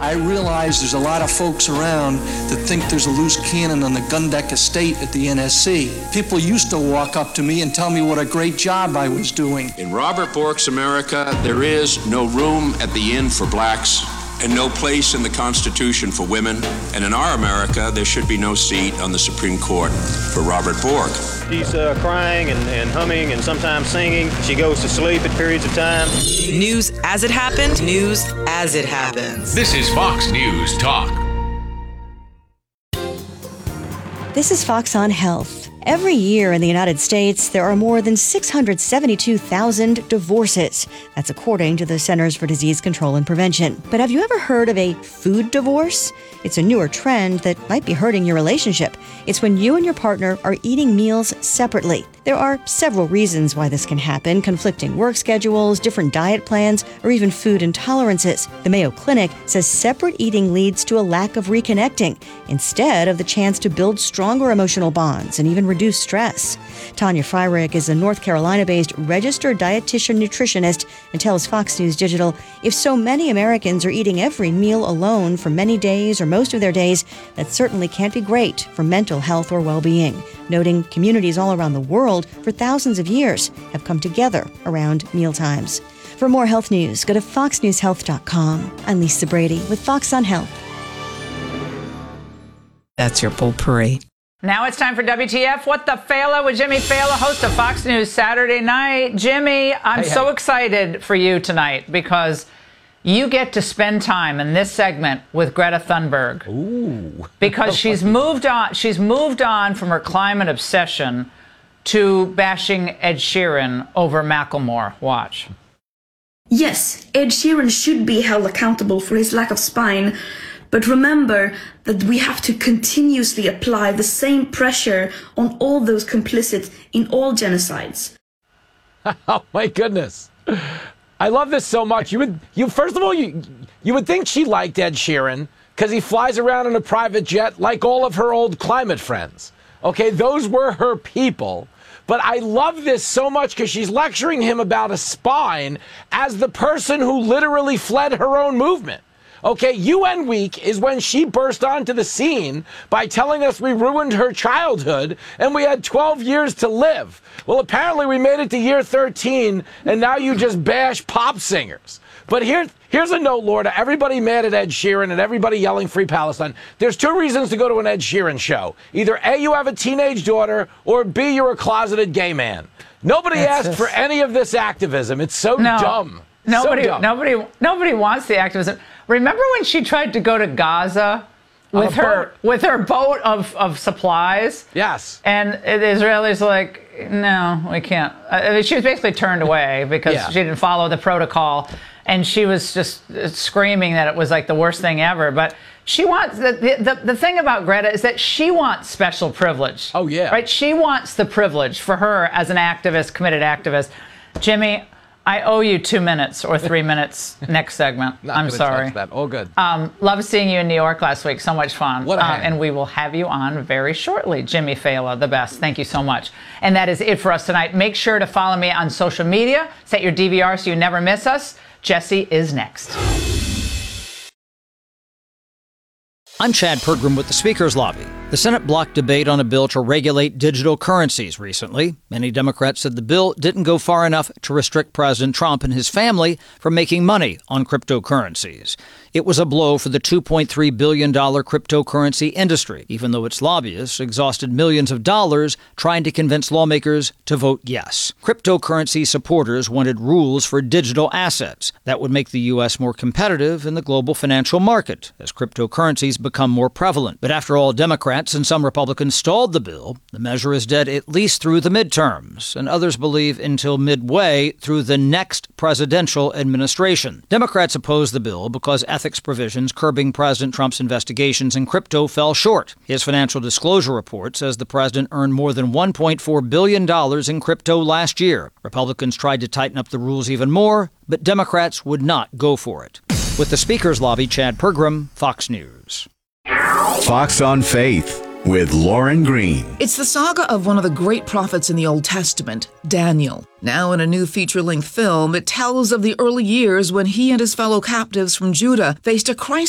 I realize there's a lot of folks around that think there's a loose cannon on the Gundeck estate at the NSC. People used to walk up to me and tell me what a great job I was doing. In Robert Bork's America, there is no room at the inn for blacks and no place in the Constitution for women. And in our America, there should be no seat on the Supreme Court for Robert Bork. She's crying and humming and sometimes singing. She goes to sleep at periods of time. News as it happened, news as it happens. This is Fox News Talk. This is Fox on Health. Every year in the United States, there are more than 672,000 divorces. That's according to the Centers for Disease Control and Prevention. But have you ever heard of a food divorce? It's a newer trend that might be hurting your relationship. It's when you and your partner are eating meals separately. There are several reasons why this can happen: conflicting work schedules, different diet plans, or even food intolerances. The Mayo Clinic says separate eating leads to a lack of reconnecting, instead of the chance to build stronger emotional bonds and even reduce stress. Tanya Fryrick is a North Carolina-based registered dietitian nutritionist and tells Fox News Digital, if so many Americans are eating every meal alone for many days or most of their days, that certainly can't be great for mental health or well-being, noting communities all around the world for thousands of years have come together around mealtimes. For more health news, go to foxnewshealth.com. I'm Lisa Brady with Fox on Health. That's your potpourri. Now it's time for WTF. What the Fela with Jimmy Fallon, host of Fox News Saturday Night. Jimmy, I'm so excited for you tonight because you get to spend time in this segment with Greta Thunberg. Ooh. Because she's moved on. She's moved on from her climate obsession to bashing Ed Sheeran over Macklemore. Watch. Yes, Ed Sheeran should be held accountable for his lack of spine. But remember that we have to continuously apply the same pressure on all those complicit in all genocides. Oh my goodness. I love this so much. First of all, you would think she liked Ed Sheeran because he flies around in a private jet like all of her old climate friends. Okay, those were her people. But I love this so much because she's lecturing him about a spine as the person who literally fled her own movement. Okay, UN Week is when she burst onto the scene by telling us we ruined her childhood and we had 12 years to live. Well, apparently we made it to year 13 and now you just bash pop singers. But here's a note, Laura, to everybody mad at Ed Sheeran and everybody yelling Free Palestine. There's two reasons to go to an Ed Sheeran show. Either A, you have a teenage daughter, or B, you're a closeted gay man. Nobody asked for any of this activism. It's so dumb. Nobody wants the activism. Remember when she tried to go to Gaza with her boat of supplies? Yes. And the Israelis were like, no, we can't. I mean, she was basically turned away because she didn't follow the protocol, and she was just screaming that it was like the worst thing ever. But she wants the thing about Greta is that she wants special privilege. Oh yeah. Right. She wants the privilege for her as an activist, committed activist. Jimmy, I owe you 2 minutes or 3 minutes next segment. I'm sorry. That. All good. Love seeing you in New York last week. So much fun. What a hang. And we will have you on very shortly. Jimmy Fallon, the best. Thank you so much. And that is it for us tonight. Make sure to follow me on social media. Set your DVR so you never miss us. Jesse is next. I'm Chad Pergram with the Speaker's Lobby. The Senate blocked debate on a bill to regulate digital currencies recently. Many Democrats said the bill didn't go far enough to restrict President Trump and his family from making money on cryptocurrencies. It was a blow for the $2.3 billion cryptocurrency industry, even though its lobbyists exhausted millions of dollars trying to convince lawmakers to vote yes. Cryptocurrency supporters wanted rules for digital assets that would make the U.S. more competitive in the global financial market as cryptocurrencies become more prevalent. But after all, Democrats and some Republicans stalled the bill. The measure is dead at least through the midterms, and others believe until midway through the next presidential administration. Democrats opposed the bill because ethics provisions curbing President Trump's investigations in crypto fell short. His financial disclosure report says the president earned more than $1.4 billion in crypto last year. Republicans tried to tighten up the rules even more, but Democrats would not go for it. With the Speaker's Lobby, Chad Pergram, Fox News. Fox on Faith with Lauren Green. It's the saga of one of the great prophets in the Old Testament, Daniel. Now in a new feature-length film, it tells of the early years when he and his fellow captives from Judah faced a crisis